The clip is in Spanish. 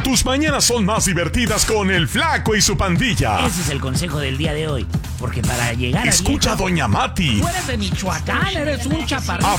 Tus mañanas son más divertidas con el Flaco y su pandilla. Ese es el consejo del día de hoy. Porque para llegar Escucha a Doña Mati. Tú eres de Michoacán, eres un chaparrito.